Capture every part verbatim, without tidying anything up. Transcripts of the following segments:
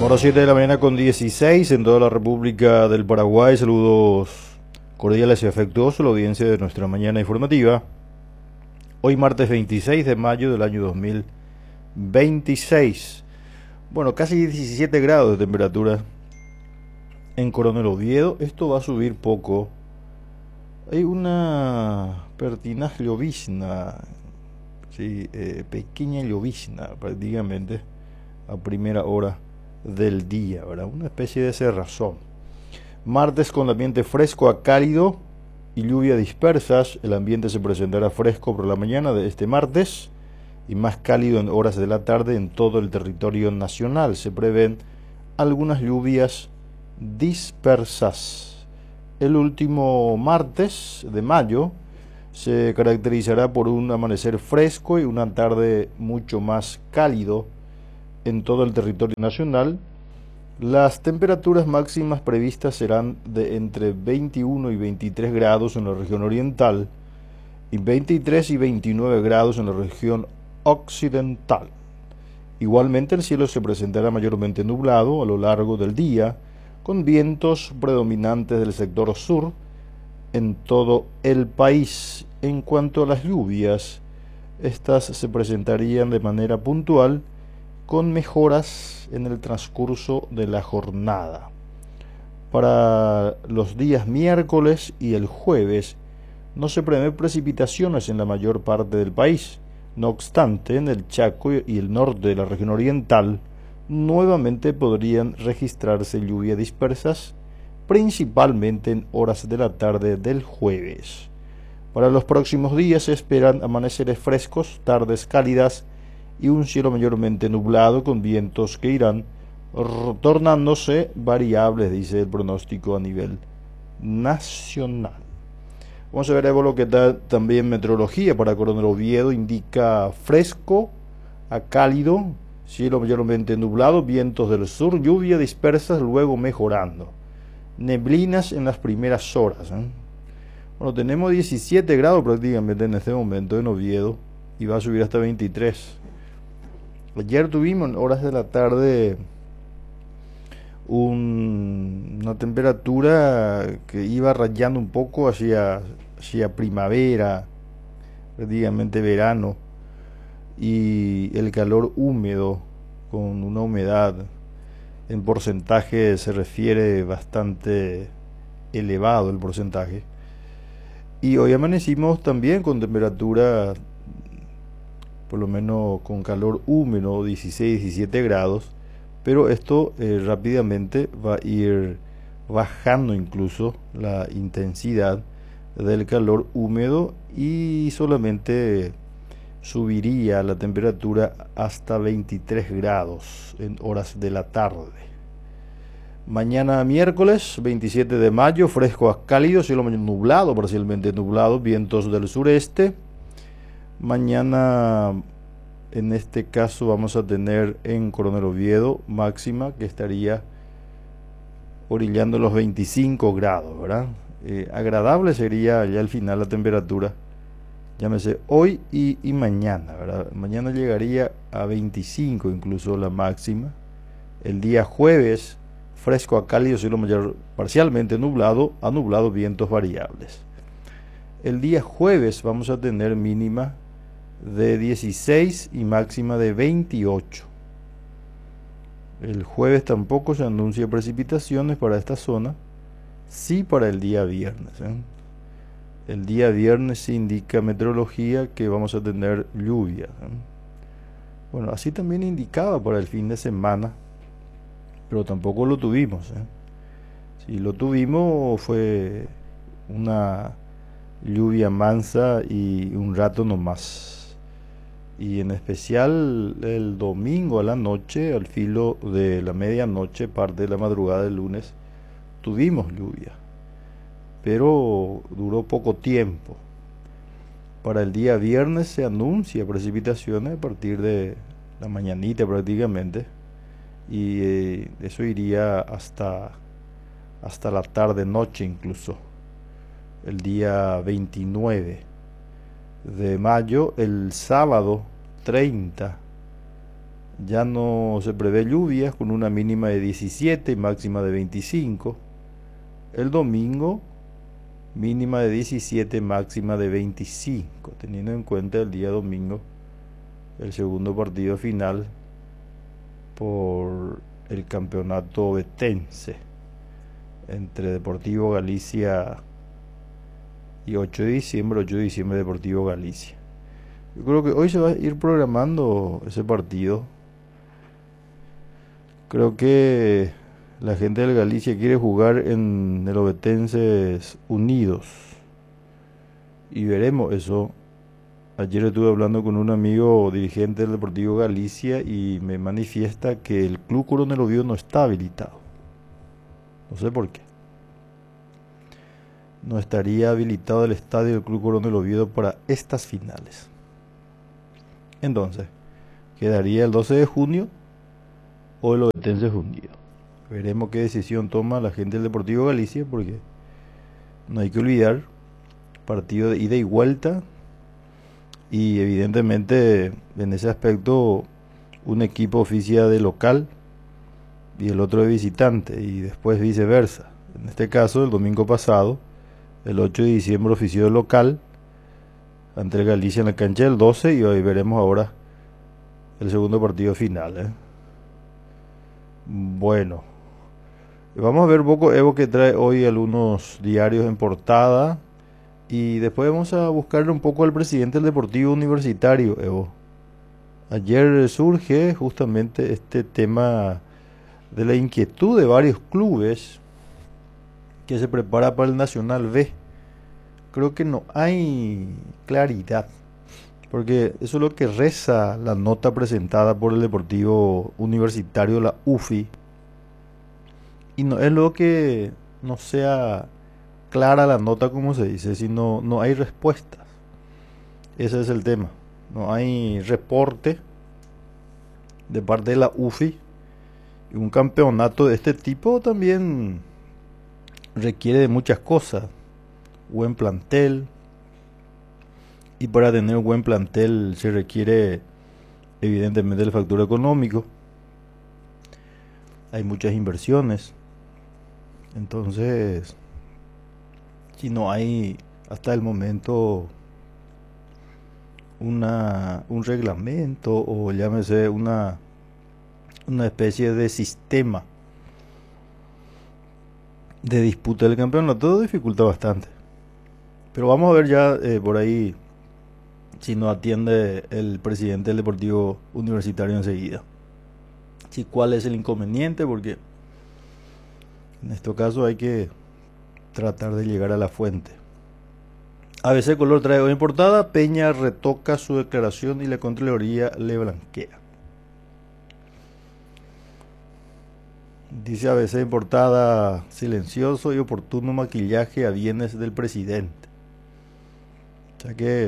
Bueno, siete de la mañana con dieciséis en toda la República del Paraguay. Saludos cordiales y afectuosos a la audiencia de nuestra mañana informativa. Hoy martes veintiséis de mayo del año dos mil veintiséis. Bueno, casi diecisiete grados de temperatura en Coronel Oviedo. Esto va a subir poco. Hay una pertinaz llovizna, sí, eh, pequeña llovizna prácticamente a primera hora del día, ¿verdad? Una especie de cerrazón. Martes con ambiente fresco a cálido y lluvia dispersas. El ambiente se presentará fresco por la mañana de este martes y más cálido en horas de la tarde en todo el territorio nacional. Se prevén algunas lluvias dispersas. El último martes de mayo se caracterizará por un amanecer fresco y una tarde mucho más cálido en todo el territorio nacional. Las temperaturas máximas previstas serán de entre veintiuno y veintitrés grados en la región oriental y veintitrés y veintinueve grados en la región occidental. Igualmente el cielo se presentará mayormente nublado a lo largo del día, con vientos predominantes del sector sur en todo el país. En cuanto a las lluvias, estas se presentarían de manera puntual, con mejoras en el transcurso de la jornada. Para los días miércoles y el jueves no se prevé precipitaciones en la mayor parte del país. No obstante, en el Chaco y el norte de la región oriental nuevamente podrían registrarse lluvias dispersas, principalmente en horas de la tarde del jueves. Para los próximos días se esperan amaneceres frescos, tardes cálidas y un cielo mayormente nublado con vientos que irán tornándose variables, dice el pronóstico a nivel nacional. Vamos a ver algo lo que da también meteorología para Coronel Oviedo. Indica fresco a cálido, cielo mayormente nublado, vientos del sur, lluvia dispersas, luego mejorando. Neblinas en las primeras horas, ¿eh? Bueno, tenemos diecisiete grados prácticamente en este momento en Oviedo y va a subir hasta veintitrés. Ayer tuvimos en horas de la tarde un, una temperatura que iba rayando un poco hacia, hacia primavera, prácticamente verano, y el calor húmedo con una humedad en porcentaje se refiere bastante elevado el porcentaje. Y hoy amanecimos también con temperatura, por lo menos con calor húmedo, dieciséis, diecisiete grados, pero esto eh, rápidamente va a ir bajando incluso la intensidad del calor húmedo y solamente subiría la temperatura hasta veintitrés grados en horas de la tarde. Mañana miércoles veintisiete de mayo, fresco a cálido, cielo nublado, parcialmente nublado, vientos del sureste. Mañana, en este caso, vamos a tener en Coronel Oviedo máxima que estaría orillando los veinticinco grados, ¿verdad? Eh, agradable sería ya al final la temperatura, llámese hoy y, y mañana, ¿verdad? Mañana llegaría a veinticinco incluso la máxima. El día jueves, fresco a cálido, cielo mayor parcialmente nublado, a nublado, vientos variables. El día jueves vamos a tener mínima de dieciséis y máxima de veintiocho. El jueves tampoco se anuncia precipitaciones para esta zona, sí para el día viernes, ¿eh? El día viernes sí indica meteorología que vamos a tener lluvia, ¿eh? Bueno, así también indicaba para el fin de semana, pero tampoco lo tuvimos, ¿eh? Si lo tuvimos fue una lluvia mansa y un rato nomás. Y en especial el domingo a la noche, al filo de la medianoche, parte de la madrugada del lunes, tuvimos lluvia, pero duró poco tiempo. Para el día viernes se anuncia precipitaciones a partir de la mañanita prácticamente, y eh, eso iría hasta, hasta la tarde noche incluso. El día veintinueve de mayo, el sábado treinta Ya no se prevé lluvias con una mínima de diecisiete y máxima de veinticinco. El domingo, mínima de diecisiete, máxima de veinticinco, teniendo en cuenta el día domingo, el segundo partido final por el campeonato ovetense entre Deportivo Galicia y ocho de diciembre, ocho de diciembre Deportivo Galicia. Yo creo que hoy se va a ir programando ese partido. Creo que la gente del Galicia quiere jugar en el Ovetenses Unidos y veremos eso. Ayer estuve hablando con un amigo dirigente del Deportivo Galicia y me manifiesta que el Club Coronel Oviedo no está habilitado. No sé por qué. No estaría habilitado el estadio del Club Coronel Oviedo para estas finales. Entonces, quedaría el doce de junio o el Ovetenses Unidos. Veremos qué decisión toma la gente del Deportivo Galicia, porque no hay que olvidar, partido de ida y vuelta, y evidentemente en ese aspecto un equipo oficia de local y el otro de visitante, y después viceversa. En este caso, el domingo pasado, el ocho de diciembre ofició de local ante el Galicia en la cancha del doce, y hoy veremos ahora el segundo partido final, ¿eh? Bueno, vamos a ver un poco, Evo, que trae hoy algunos diarios en portada, y después vamos a buscarle un poco al presidente del Deportivo Universitario, Evo. Ayer surge justamente este tema de la inquietud de varios clubes que se prepara para el Nacional B. Creo que no hay claridad, porque eso es lo que reza la nota presentada por el Deportivo Universitario, la U F I, y no es lo que no sea clara la nota, como se dice, sino no hay respuestas. Ese es el tema. No hay reporte de parte de la U F I, y un campeonato de este tipo también requiere de muchas cosas. Buen plantel, y para tener un buen plantel se requiere evidentemente el factor económico. Hay muchas inversiones. Entonces, si no hay hasta el momento una un reglamento, o llámese una una especie de sistema de disputa del campeonato, todo dificulta bastante. Pero vamos a ver ya eh, por ahí si no atiende el presidente del Deportivo Universitario enseguida. Si cuál es el inconveniente, porque en este caso hay que tratar de llegar a la fuente. A B C Color trae hoy en portada: Peña retoca su declaración y la Contraloría le blanquea. Dice A B C en portada: silencioso y oportuno maquillaje a bienes del presidente. O sea que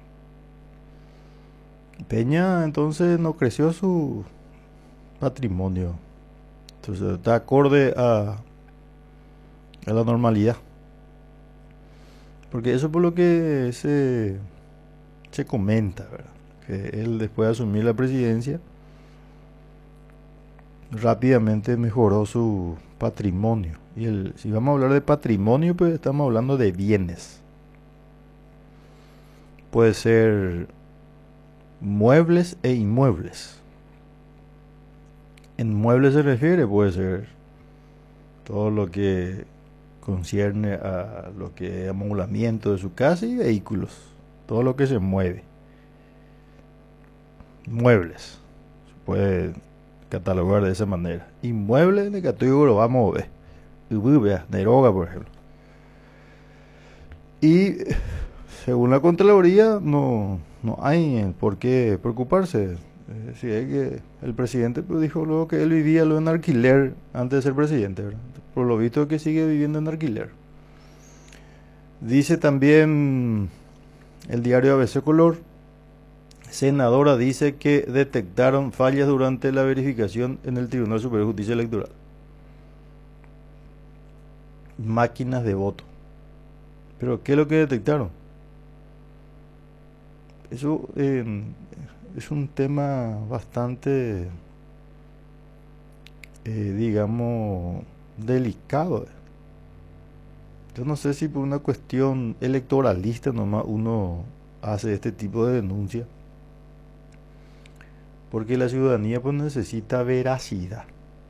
Peña entonces no creció su patrimonio. Entonces está acorde a, a la normalidad. Porque eso es por lo que se, se comenta, ¿verdad? Que él, después de asumir la presidencia, rápidamente mejoró su patrimonio. Y el, si vamos a hablar de patrimonio, pues estamos hablando de bienes. Puede ser muebles e inmuebles. En muebles se refiere, puede ser todo lo que concierne a lo que es amoblamiento de su casa y vehículos, todo lo que se mueve. Muebles se puede catalogar de esa manera. Inmuebles de categoría vamos a ver, Ubibia, Neroga, por ejemplo. Y según la Contraloría no, no hay por qué preocuparse. Eh, si es que el presidente pues, dijo luego que él vivía lo en alquiler antes de ser presidente, ¿verdad? Por lo visto que sigue viviendo en alquiler. Dice también el diario A B C Color: senadora dice que detectaron fallas durante la verificación en el Tribunal Superior de Justicia Electoral. Máquinas de voto. ¿Pero qué es lo que detectaron? Eso, eh, es un tema bastante, eh, digamos, delicado. Yo no sé si por una cuestión electoralista nomás uno hace este tipo de denuncia, porque la ciudadanía pues necesita veracidad.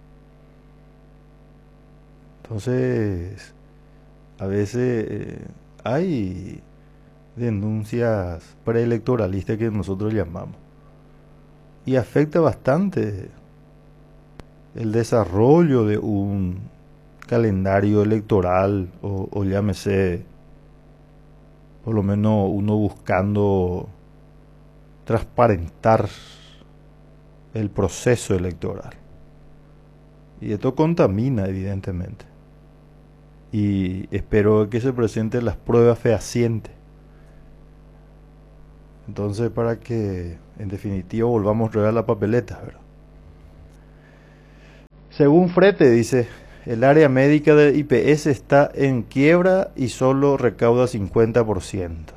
Entonces, a veces eh, hay denuncias preelectoralistas que nosotros llamamos y afecta bastante el desarrollo de un calendario electoral o, o llámese por lo menos uno buscando transparentar el proceso electoral. Y esto contamina evidentemente. Y espero que se presenten las pruebas fehacientes. Entonces, para que en definitiva volvamos a ver la papeleta, ¿verdad? Según Frete, dice, el área médica del I P S está en quiebra y solo recauda cincuenta por ciento.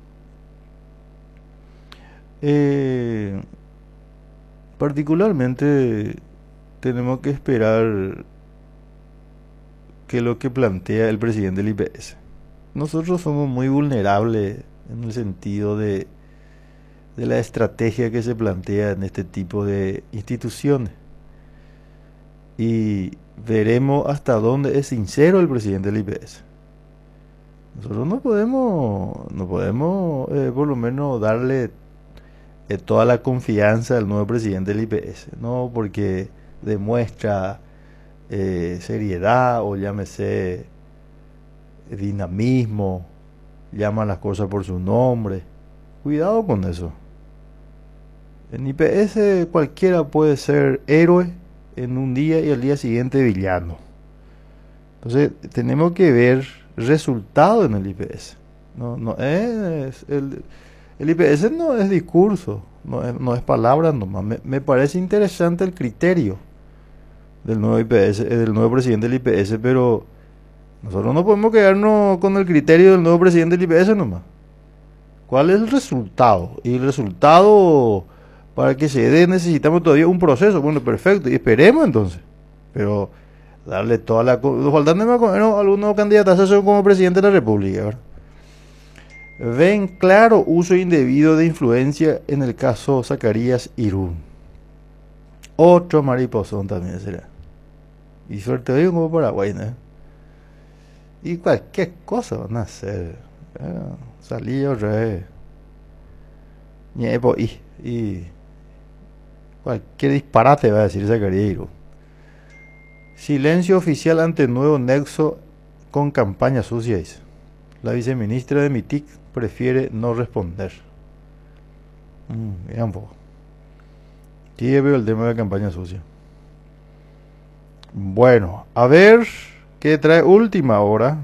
Eh, particularmente tenemos que esperar que lo que plantea el presidente del I P S. Nosotros somos muy vulnerables en el sentido de, de la estrategia que se plantea en este tipo de instituciones. Y veremos hasta dónde es sincero el presidente del I P S. Nosotros no podemos, no podemos eh, por lo menos darle eh, toda la confianza al nuevo presidente del I P S, no porque demuestra eh, seriedad o llámese dinamismo, llama las cosas por su nombre. Cuidado con eso. En I P S cualquiera puede ser héroe en un día y al día siguiente villano. Entonces tenemos que ver resultados en el I P S. No, no es el, el I P S no es discurso, no es, no es palabras nomás. Me, me parece interesante el criterio del nuevo I P S, del nuevo presidente del I P S, pero nosotros no podemos quedarnos con el criterio del nuevo presidente del I P S nomás. ¿Cuál es el resultado? Y el resultado, para que se dé, necesitamos todavía un proceso. Bueno, perfecto, y esperemos entonces. Pero darle toda la... Faltando no, algunos candidatos como presidente de la República, ¿verdad? Ven claro uso indebido de influencia en el caso Zacarías Irún. Otro mariposón también será. Y suerte hoy como Paraguay, ¿no? Y cualquier cosa van a hacer. ¿Eh? Salí otra vez. Y, y cualquier disparate va a decir Zacarías Irún. Silencio oficial ante nuevo nexo con campaña sucia, dice. La viceministra de MITIC prefiere no responder. Mm, mira un poco. Sí, veo el tema de la campaña sucia. Bueno, a ver qué trae última hora.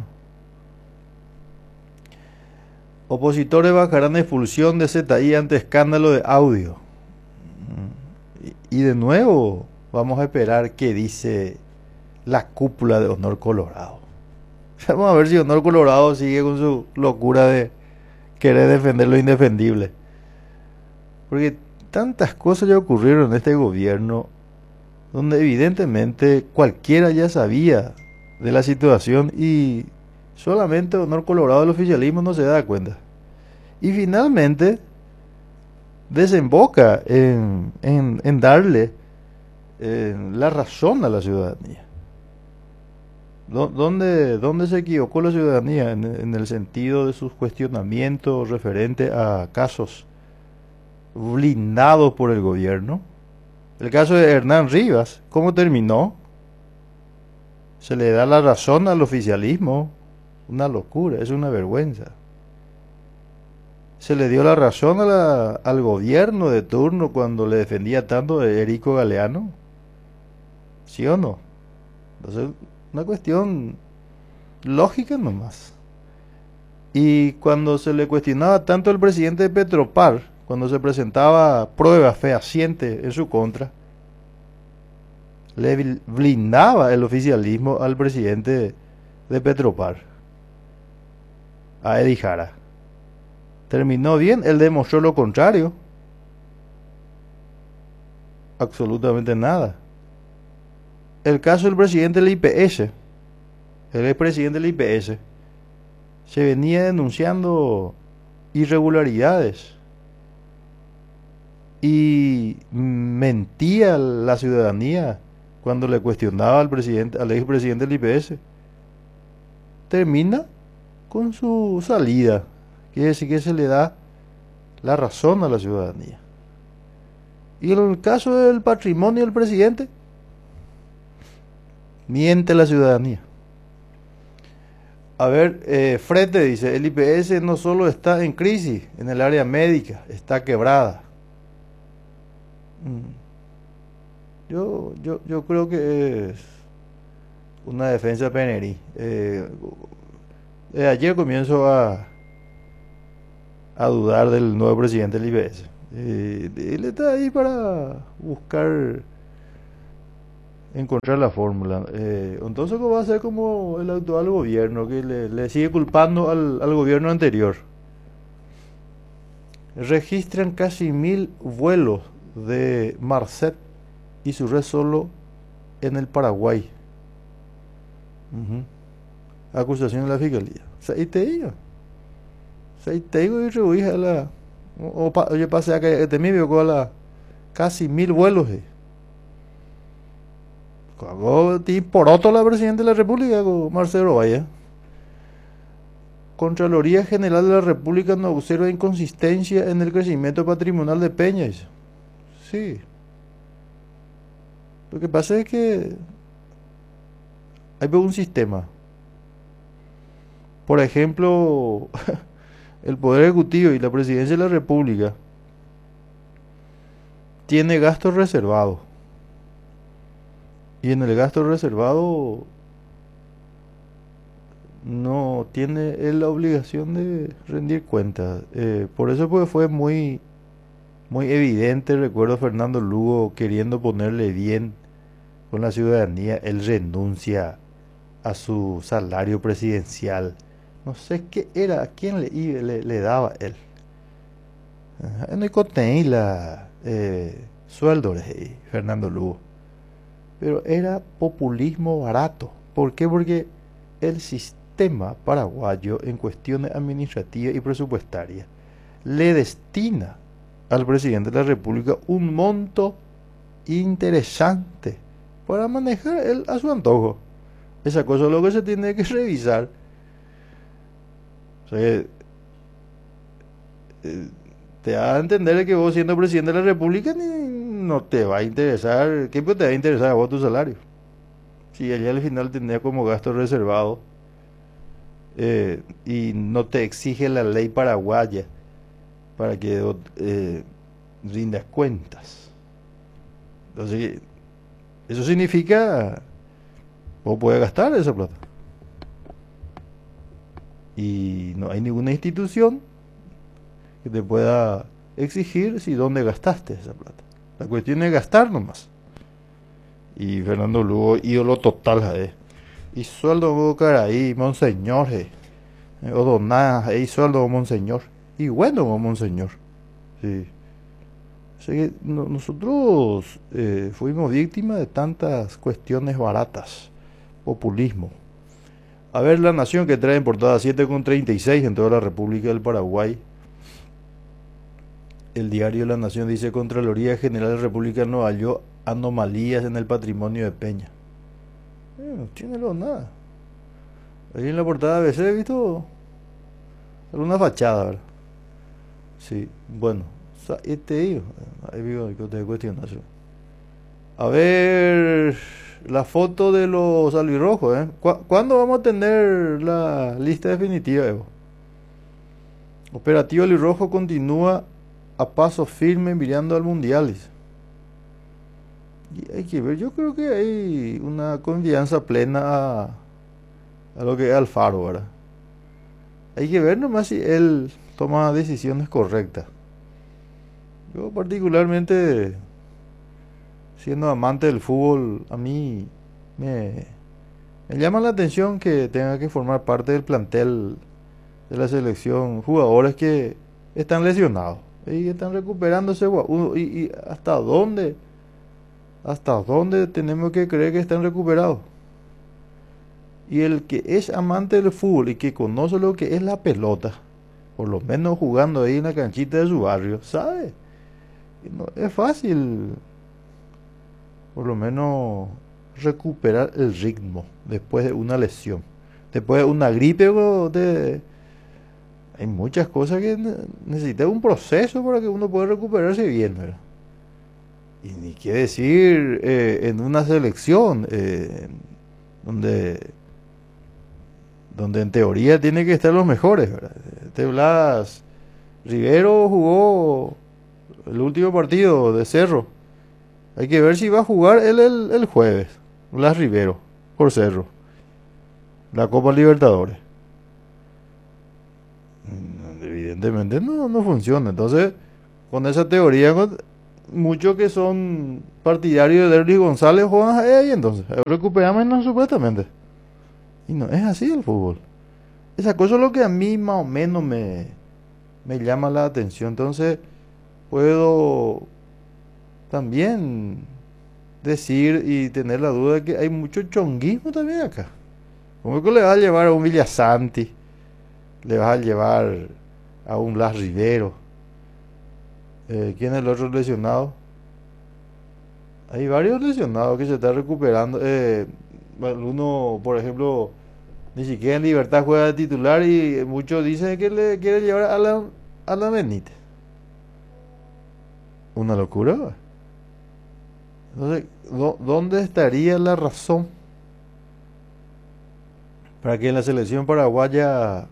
Opositores bajarán expulsión de Z I ante escándalo de audio. Y, y de nuevo vamos a esperar qué dice la cúpula de Honor Colorado. Vamos a ver si Honor Colorado sigue con su locura de querer defender lo indefendible. Porque tantas cosas ya ocurrieron en este gobierno donde evidentemente cualquiera ya sabía de la situación y solamente Honor Colorado del oficialismo no se da cuenta. Y finalmente desemboca en, en, en darle en la razón a la ciudadanía. ¿Dónde, dónde se equivocó la ciudadanía? En, en el sentido de sus cuestionamientos referentes a casos blindados por el gobierno. El caso de Hernán Rivas, ¿cómo terminó? Se le da la razón al oficialismo. Una locura, es una vergüenza. Se le dio la razón a la, al gobierno de turno cuando le defendía tanto de Erico Galeano. ¿Sí o no? Entonces, una cuestión lógica nomás. Y cuando se le cuestionaba tanto al presidente de Petropar, cuando se presentaba pruebas fehacientes en su contra, le blindaba el oficialismo al presidente de Petropar, a Eddie Jara. Terminó bien, él demostró lo contrario. absolutamente nada. El caso del presidente del I P S, el expresidente del I P S, se venía denunciando irregularidades y mentía a la ciudadanía cuando le cuestionaba al presidente, al expresidente del I P S. Termina con su salida, quiere decir que se le da la razón a la ciudadanía. Y en el caso del patrimonio del presidente, miente a la ciudadanía. A ver, eh, Frete dice, el I P S no solo está en crisis en el área médica, está quebrada. Mm. Yo, yo, yo creo que es una defensa penerí. Eh, eh, ayer comienzo a, a dudar del nuevo presidente del I P S. Eh, él está ahí para buscar encontrar la fórmula. Eh, entonces, ¿cómo va a ser como el actual gobierno que le, le sigue culpando al, al gobierno anterior? Registran casi mil vuelos de Marcet y su red solo en el Paraguay. Uh-huh. Acusación de la fiscalía. Ahí te digo. Ahí te digo y rehuís a la. O, o, oye, pasé acá, este me vio con la. Casi mil vuelos. Eh. Cagó por otro la presidenta de la República, con Marcelo Valle. Contraloría General de la República no observa inconsistencia en el crecimiento patrimonial de Peña. Sí. Lo que pasa es que hay un sistema. Por ejemplo, el Poder Ejecutivo y la Presidencia de la República tiene gastos reservados. Y en el gasto reservado no tiene él la obligación de rendir cuentas. Eh, por eso pues fue muy, muy evidente, recuerdo a Fernando Lugo queriendo ponerle bien con la ciudadanía. Él renuncia a su salario presidencial. No sé qué era, a quién le, le, le daba él. No hay la eh, sueldo de Fernando Lugo. Pero era populismo barato. ¿Por qué? Porque el sistema paraguayo en cuestiones administrativas y presupuestarias le destina al presidente de la República un monto interesante para manejar él a su antojo. Esa cosa es lo que se tiene que revisar. O sea, eh, te da a entender que vos siendo presidente de la República ni no te va a interesar, ¿qué te va a interesar a vos tu salario? Si allá al final tenés como gasto reservado eh, y no te exige la ley paraguaya para que eh, rindas cuentas. Entonces, eso significa vos podés gastar esa plata. Y no hay ninguna institución que te pueda exigir si dónde gastaste esa plata. La cuestión es gastar nomás. Y Fernando Lugo, ídolo total, eh. Y sueldo Caraí, monseñor, eh. O doná, y sueldo monseñor. Y bueno, monseñor. Sí. O sea que no, nosotros eh, fuimos víctimas de tantas cuestiones baratas. Populismo. A ver, La Nación, que trae en portada siete con treinta y seis en toda la República del Paraguay. El diario La Nación dice: Contraloría General de la República no halló anomalías en el patrimonio de Peña. Eh, no tiene nada. Ahí en la portada de A B C he visto alguna fachada, ¿verdad? Sí, bueno, este digo, ahí digo que te cuestionación. A ver, la foto de los albirrojos, ¿eh? ¿Cu ¿Cuándo vamos a tener la lista definitiva, Evo? Operativo Albirrojo continúa a paso firme mirando al Mundial. Y hay que ver, yo creo que hay una confianza plena a, a lo que es Alfaro, ¿verdad? Hay que ver nomás si él toma decisiones correctas. Yo particularmente, siendo amante del fútbol, a mí me, me llama la atención que tenga que formar parte del plantel de la selección jugadores que están lesionados y están recuperándose, y, y hasta dónde ¿Hasta dónde tenemos que creer que están recuperados? Y el que es amante del fútbol y que conoce lo que es la pelota, por lo menos jugando ahí en la canchita de su barrio, sabe. Y no es fácil, por lo menos, recuperar el ritmo después de una lesión. Después de una gripe, o de... hay muchas cosas que ne- necesitan un proceso para que uno pueda recuperarse bien, ¿verdad? Y ni qué decir eh, en una selección eh, donde, donde en teoría tiene que estar los mejores, ¿verdad? Este Blas Rivero jugó el último partido de Cerro. Hay que ver si va a jugar él el, el jueves. Blas Rivero, por Cerro. La Copa Libertadores. Mm, Evidentemente no, no funciona. Entonces, con esa teoría, con- muchos que son partidarios de Derlis González juegan ahí entonces. Recuperamos no, supuestamente. Y no es así el fútbol. Esa cosa es lo que a mí más o menos me, me llama la atención. Entonces, puedo también decir y tener la duda de que hay mucho chonguismo también acá. ¿Cómo que le vas a llevar a un Villasanti? Le vas a llevar a un Blas Rivero. Eh, ¿quién es el otro lesionado? Hay varios lesionados que se están recuperando. Eh, bueno, uno, por ejemplo, ni siquiera en Libertad juega de titular y muchos dicen que le quiere llevar a la, a la Benítez. Una locura, ¿va? Entonces, ¿dó- ¿dónde estaría la razón para que en la selección paraguaya,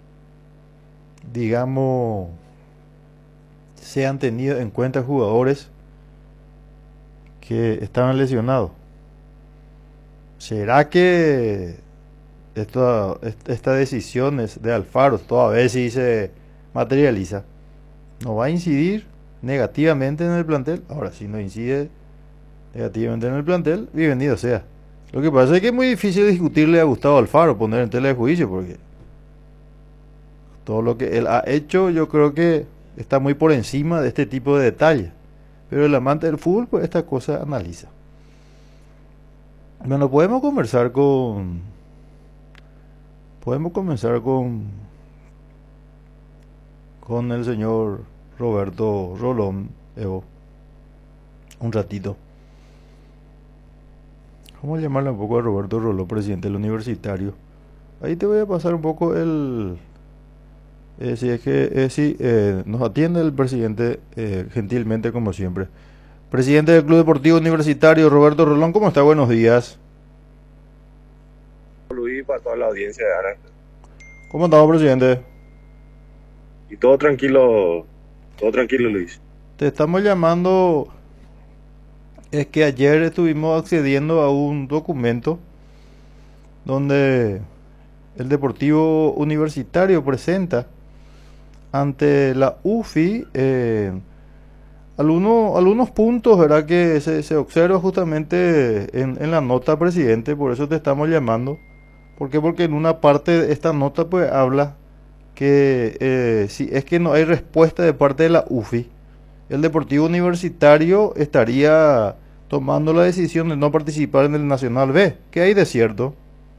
digamos, sean tenidos en cuenta jugadores que estaban lesionados? ¿Será que esta- est- estas decisiones de Alfaro, toda vez si se materializa, no va a incidir negativamente en el plantel? Ahora, si no incide negativamente en el plantel, bienvenido sea. Lo que pasa es que es muy difícil discutirle a Gustavo Alfaro, poner en tela de juicio, porque todo lo que él ha hecho yo creo que está muy por encima de este tipo de detalles. Pero el amante del fútbol, pues esta cosa analiza. Bueno, podemos conversar con... Podemos comenzar con, con el señor Roberto Rolón, Evo, un ratito. Vamos a llamarle un poco a Roberto Rolón, presidente del universitario. Ahí te voy a pasar un poco el... eh, si es que eh, sí, eh, nos atiende el presidente eh, gentilmente como siempre. Presidente del Club Deportivo Universitario, Roberto Rolón, ¿cómo está? Buenos días. Luis, para toda la audiencia de Ara. ¿Cómo estamos, presidente? Y todo tranquilo, todo tranquilo, Luis. Te estamos llamando, es que ayer estuvimos accediendo a un documento donde el Deportivo Universitario presenta ante la U F I eh, algunos, algunos puntos, ¿verdad? Que se, se observa justamente en, en la nota, presidente, por eso te estamos llamando. ¿Por qué? Porque en una parte de esta nota pues habla que eh, si es que no hay respuesta de parte de la U F I, el Deportivo Universitario estaría tomando la decisión de no participar en el Nacional B. ¿Qué hay de cierto?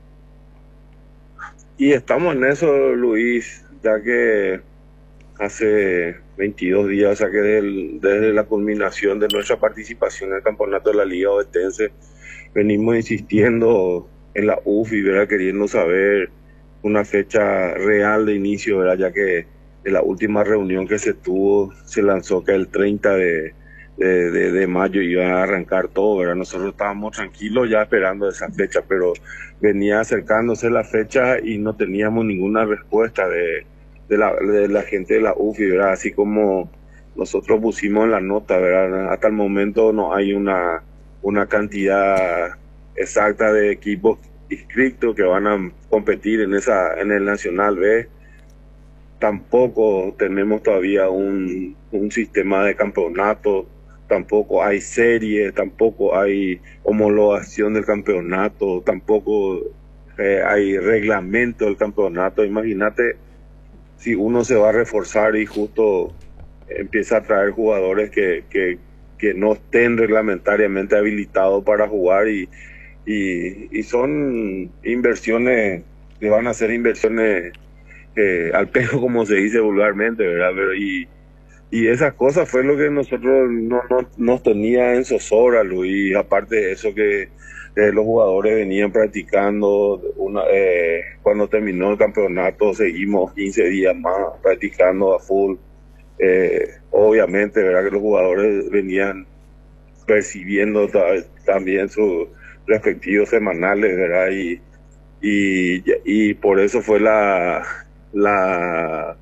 Y estamos en eso, Luis, ya que hace veintidós días, o sea que desde, el- desde la culminación de nuestra participación en el campeonato de la Liga Ovetense, venimos insistiendo en la U F I, ¿verdad? Queriendo saber una fecha real de inicio, ¿verdad? Ya que en la última reunión que se tuvo se lanzó que el treinta de, de, de- de mayo iba a arrancar todo, ¿verdad? Nosotros estábamos tranquilos ya esperando esa fecha, pero venía acercándose la fecha y no teníamos ninguna respuesta de, de la, de la gente de la U F I, ¿verdad? Así como nosotros pusimos en la nota, ¿verdad? Hasta el momento no hay una, una cantidad exacta de equipos inscritos que van a competir en esa en el Nacional B. Tampoco tenemos todavía un, un sistema de campeonato, tampoco hay serie, tampoco hay homologación del campeonato, tampoco eh, hay reglamento del campeonato. Imagínate si uno se va a reforzar y justo empieza a traer jugadores que, que, que no estén reglamentariamente habilitados para jugar y, y, y son inversiones que van a ser inversiones eh, al pejo, como se dice vulgarmente, ¿verdad? Pero, y, y esas cosas fue lo que nosotros no, no nos tenía en zozobra, Luis. Aparte de eso que eh, los jugadores venían practicando, una, eh, cuando terminó el campeonato seguimos quince días más practicando a full. Eh, obviamente, ¿verdad? Que los jugadores venían percibiendo ta- también sus respectivos semanales, ¿verdad? Y, y, y por eso fue la... la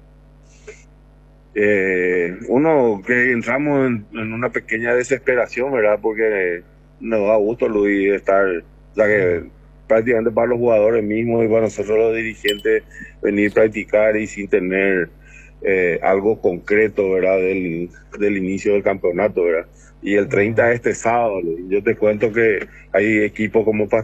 eh, uno que entramos en, en una pequeña desesperación, ¿verdad? Porque nos da gusto, Luis, estar, o sea, que prácticamente para los jugadores mismos y para nosotros los dirigentes venir a practicar y sin tener eh, algo concreto, ¿verdad? Del, del inicio del campeonato, ¿verdad? Y el treinta este sábado, Luis, yo te cuento que hay equipos como